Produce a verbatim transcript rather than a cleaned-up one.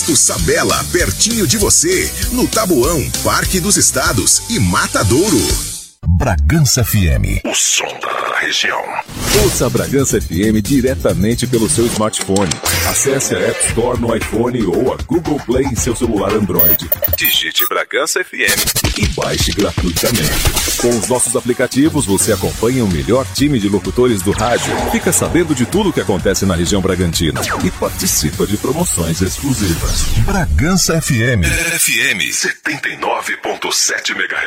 Alto Sabela, pertinho de você, no Taboão, Parque dos Estados e Matadouro. Bragança F M. O som da região. Ouça a Bragança F M diretamente pelo seu smartphone. Acesse a App Store no iPhone ou a Google Play em seu celular Android. Digite Bragança F M e baixe gratuitamente. Com os nossos aplicativos, você acompanha o melhor time de locutores do rádio, fica sabendo de tudo o que acontece na região Bragantina e participa de promoções exclusivas. Bragança F M. F M setenta e nove ponto sete megahertz.